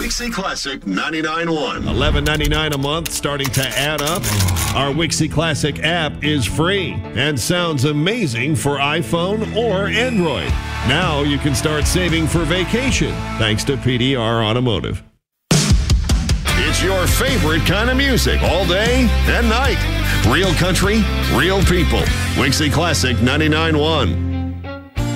Wixie Classic 99.1. $11.99 a month, starting to add up. Our Wixie Classic app is free and sounds amazing for iPhone or Android. Now you can start saving for vacation thanks to PDR Automotive. It's your favorite kind of music all day and night. Real country, real people. Wixie Classic 99.1.